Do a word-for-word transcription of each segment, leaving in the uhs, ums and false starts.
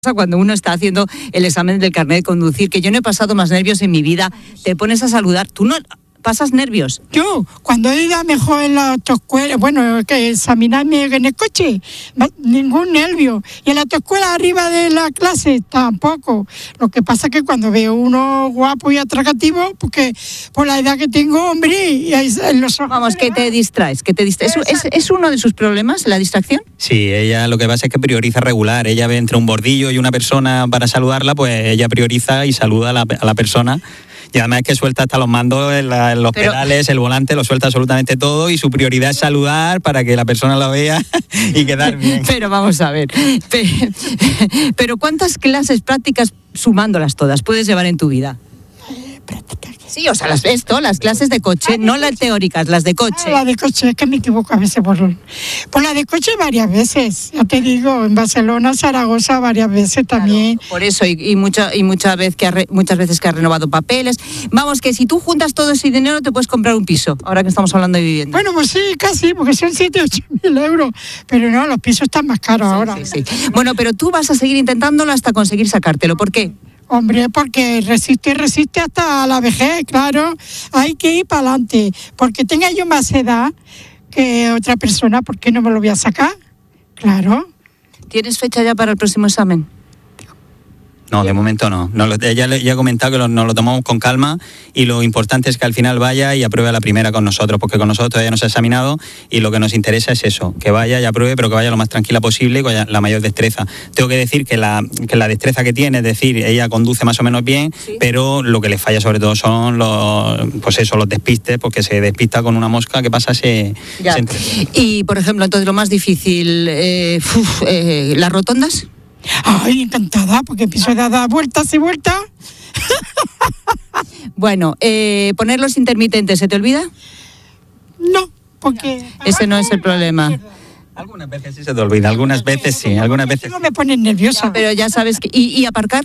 Cuando uno está haciendo el examen del carnet de conducir, que yo no he pasado más nervios en mi vida, te pones a saludar, tú no pasas nervios. Yo, cuando he ido mejor en la autoescuela, bueno, que examinarme en el coche, ningún nervio. Y en la autoescuela arriba de la clase, tampoco. Lo que pasa es que cuando veo uno guapo y atractivo, porque por la edad que tengo, hombre, y en los ojos... Vamos, que te distraes, que te distraes. ¿Es, es uno de sus problemas, la distracción? Sí, ella lo que pasa es que prioriza regular. Ella ve entre un bordillo y una persona para saludarla, pues ella prioriza y saluda a la, a la persona. Y además es que suelta hasta los mandos, en la, en los Pero, pedales, el volante, lo suelta absolutamente todo y su prioridad es saludar para que la persona lo vea y quedar bien. Pero vamos a ver, pero ¿cuántas clases prácticas, sumándolas todas, puedes llevar en tu vida? Prácticas. Sí, o sea, las, esto, las clases de coche, no las teóricas, las de coche. Ah, la de coche, es que me equivoco a veces por, por la de coche varias veces, ya te digo, en Barcelona, Zaragoza varias veces también. Claro, por eso, y, y, mucha, y muchas, veces que ha re, muchas veces que has renovado papeles. Vamos, que si tú juntas todo ese dinero te puedes comprar un piso, ahora que estamos hablando de vivienda. Bueno, pues sí, casi, porque son siete, ocho mil euros, pero no, los pisos están más caros sí, ahora. Sí, sí. Bueno, pero tú vas a seguir intentándolo hasta conseguir sacártelo, ¿por qué? Hombre, porque resiste y resiste hasta la vejez, claro. Hay que ir para adelante. Porque tenga yo más edad que otra persona, ¿por qué no me lo voy a sacar? Claro. ¿Tienes fecha ya para el próximo examen? No, de momento no. no lo, ella ya ha comentado que lo, nos lo tomamos con calma y lo importante es que al final vaya y apruebe la primera con nosotros, porque con nosotros todavía no se ha examinado y lo que nos interesa es eso, que vaya y apruebe, pero que vaya lo más tranquila posible y con la mayor destreza. Tengo que decir que la, que la destreza que tiene, es decir, ella conduce más o menos bien, ¿sí? Pero lo que le falla sobre todo son los, pues eso, los despistes, porque se despista con una mosca que pasa se... Ya. se y, por ejemplo, entonces lo más difícil, eh, uf, eh, ¿las rotondas? Ay, encantada, porque empiezo a dar vueltas y vueltas. Bueno, eh, poner los intermitentes, ¿se te olvida? No, porque... Ese no es el problema. Algunas veces sí se te olvida, algunas veces sí, algunas veces... No me pones nerviosa. Ya, pero ya sabes que... ¿Y, y aparcar?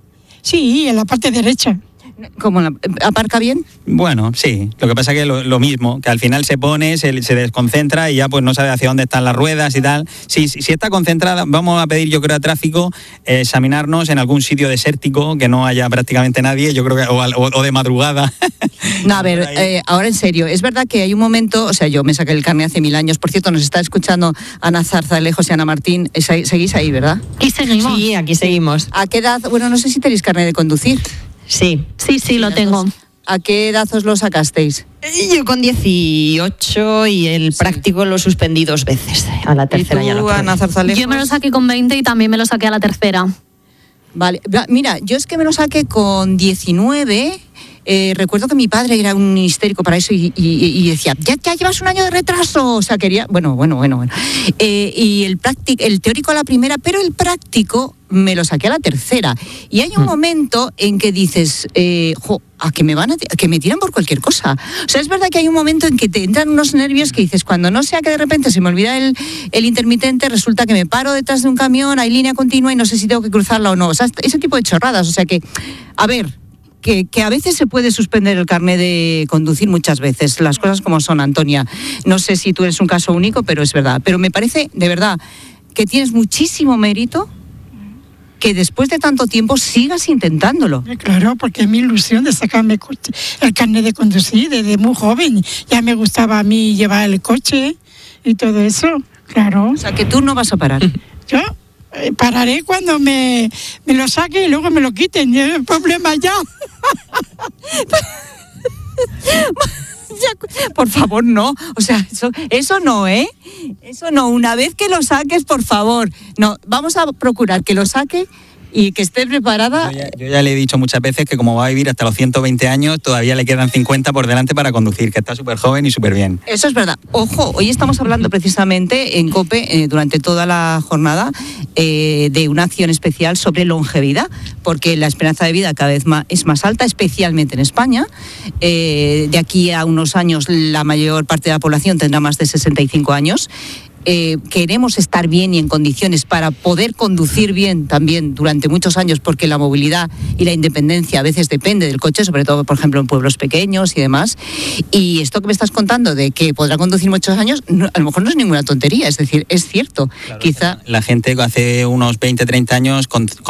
Sí, en la parte derecha. ¿Cómo? ¿Aparca bien? Bueno, sí. Lo que pasa es que lo, lo mismo, que al final se pone, se, se desconcentra y ya pues no sabe hacia dónde están las ruedas y tal. Si, si, si está concentrada, vamos a pedir, yo creo, a tráfico, eh, examinarnos en algún sitio desértico que no haya prácticamente nadie, yo creo que, o, o, o de madrugada. No, a ver, eh, ahora en serio, es verdad que hay un momento, o sea, yo me saqué el carnet hace mil años, por cierto, nos está escuchando Ana Zarzalejos y Ana Martín, seguís ahí, ¿verdad? Aquí seguimos. Sí, aquí seguimos. ¿A qué edad? Bueno, no sé si tenéis carnet de conducir. Sí. Sí, sí, lo tengo. ¿A qué edad os lo sacasteis? Yo con dieciocho y el sí. práctico lo suspendí dos veces. A la tercera ¿Y tú, ya lo Ana Zarzalejos? Yo me lo saqué con veinte y también me lo saqué a la tercera. Vale, mira, yo es que me lo saqué con diecinueve. Eh, recuerdo que mi padre era un histérico para eso y, y, y decía, ya, ya llevas un año de retraso, o sea, quería, bueno, bueno, bueno, bueno. Eh, y el práctico, el teórico a la primera, pero el práctico me lo saqué a la tercera. Y hay un mm. momento en que dices, eh, jo, a que me van a, a que me tiran por cualquier cosa. O sea, es verdad que hay un momento en que te entran unos nervios que dices, cuando no sea que de repente se me olvida el, el intermitente, resulta que me paro detrás de un camión, hay línea continua y no sé si tengo que cruzarla o no. O sea, ese tipo de chorradas. O sea que, a ver... Que, que a veces se puede suspender el carnet de conducir muchas veces, las cosas como son, Antonia. No sé si tú eres un caso único, pero es verdad. Pero me parece, de verdad, que tienes muchísimo mérito que después de tanto tiempo sigas intentándolo. Claro, porque es mi ilusión de sacarme el carnet de conducir desde muy joven. Ya me gustaba a mí llevar el coche y todo eso, claro. O sea, que tú no vas a parar. ¿Yo? Pararé cuando me, me lo saquen y luego me lo quiten. El problema ya. Por favor, no. O sea, eso, eso no, ¿eh? Eso no. Una vez que lo saques, por favor. No, vamos a procurar que lo saque y que esté preparada. Yo ya, yo ya le he dicho muchas veces que como va a vivir hasta los ciento veinte años, todavía le quedan cincuenta por delante para conducir, que está súper joven y súper bien. Eso es verdad. Ojo, hoy estamos hablando precisamente en COPE, eh, durante toda la jornada, eh, de una acción especial sobre longevidad, porque la esperanza de vida cada vez más, es más alta, especialmente en España. Eh, de aquí a unos años la mayor parte de la población tendrá más de sesenta y cinco años. Eh, queremos estar bien y en condiciones para poder conducir bien también durante muchos años, porque la movilidad y la independencia a veces depende del coche, sobre todo, por ejemplo, en pueblos pequeños y demás. Y esto que me estás contando de que podrá conducir muchos años, no, a lo mejor no es ninguna tontería, es decir, es cierto. Claro, quizá la gente hace unos veinte, treinta años con,